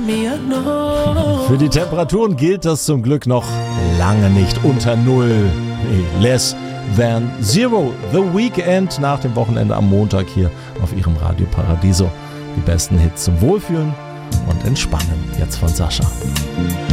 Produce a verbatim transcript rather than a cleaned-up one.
Für die Temperaturen gilt das zum Glück noch lange nicht unter Null. Nee, less than zero. The Weekend nach dem Wochenende am Montag hier auf Ihrem Radio Paradiso. Die besten Hits zum Wohlfühlen und Entspannen. Jetzt von Sascha.